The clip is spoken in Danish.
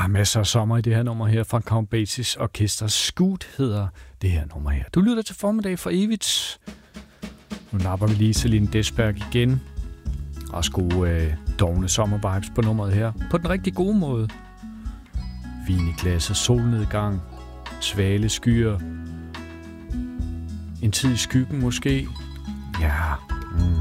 masser af sommer i det her nummer her fra Count Basie's orkester. Scoot hedder det her nummer her. Du lytter til Formiddag for evigt. Nu napper vi lige Celine Desberg igen. Også gode dovne sommervibes på nummeret her. På den rigtig gode måde. Vin i glas og solnedgang. Svale skyer. En tid i skyggen måske. Ja.